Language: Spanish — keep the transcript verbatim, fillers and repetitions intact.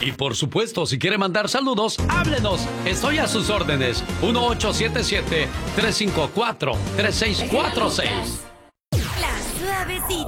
Y por supuesto, si quiere mandar saludos, háblenos. Estoy a sus órdenes. uno ocho siete siete, tres cinco cuatro, tres seis cuatro seis. La suavecita.